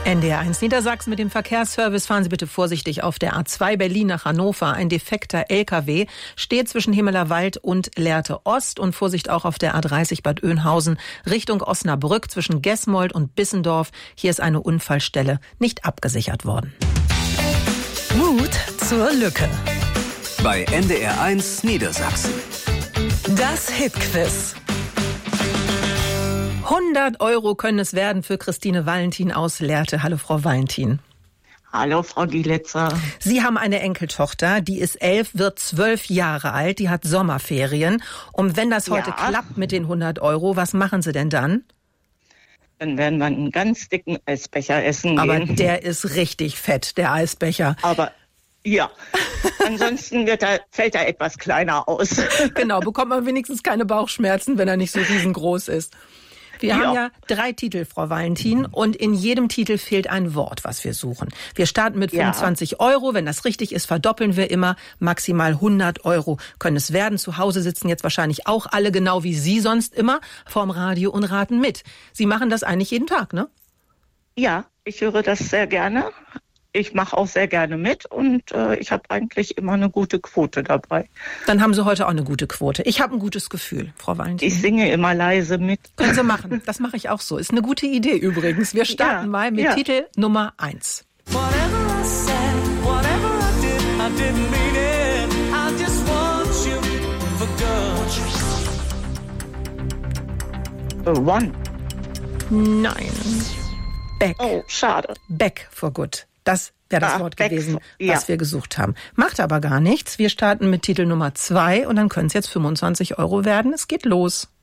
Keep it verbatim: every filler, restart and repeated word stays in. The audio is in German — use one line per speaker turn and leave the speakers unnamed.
N D R eins Niedersachsen mit dem Verkehrsservice. Fahren Sie bitte vorsichtig auf der A zwei Berlin nach Hannover. Ein defekter L K W steht zwischen Himmelerwald und Lehrte Ost. Und Vorsicht auch auf der A dreißig Bad Oeynhausen Richtung Osnabrück zwischen Gesmold und Bissendorf. Hier ist eine Unfallstelle nicht abgesichert worden.
Mut zur Lücke.
Bei N D R eins Niedersachsen.
Das Hitquiz.
hundert Euro können es werden für Christine Valentin aus Lehrte. Hallo, Frau Valentin.
Hallo, Frau Gielitzer.
Sie haben eine Enkeltochter, die ist elf, wird zwölf Jahre alt, die hat Sommerferien. Und wenn das heute
Ja.
klappt mit den hundert Euro, was machen Sie denn dann?
Dann werden wir einen ganz dicken Eisbecher essen
Aber
gehen.
der ist richtig fett, der Eisbecher.
Aber ja, ansonsten wird er, fällt er etwas kleiner aus.
Genau, bekommt man wenigstens keine Bauchschmerzen, wenn er nicht so riesengroß ist. Wir
Ja.
haben ja drei Titel, Frau Valentin, und in jedem Titel fehlt ein Wort, was wir suchen. Wir starten mit
Ja.
fünfundzwanzig Euro. Wenn das richtig ist, verdoppeln wir immer. Maximal hundert Euro können es werden. Zu Hause sitzen jetzt wahrscheinlich auch alle, genau wie Sie sonst immer, vorm Radio und raten mit. Sie machen das eigentlich jeden Tag, ne?
Ja, ich höre das sehr gerne. Ich mache auch sehr gerne mit und äh, ich habe eigentlich immer eine gute Quote dabei.
Dann haben Sie heute auch eine gute Quote. Ich habe ein gutes Gefühl, Frau Valentin.
Ich singe immer leise mit.
Können Sie machen. Das mache ich auch so. Ist eine gute Idee übrigens. Wir starten
Ja,
mal mit
ja.
Titel Nummer eins.
Whatever I said, whatever I did, I didn't mean it. I just want you for good.
Uh, one.
Nein. Back.
Oh, schade.
Back for good. Das wäre das
Ah,
Wort
back
gewesen,
for- ja.
was wir gesucht haben. Macht aber gar nichts. Wir starten mit Titel Nummer zwei und dann können es jetzt fünfundzwanzig Euro werden. Es geht los.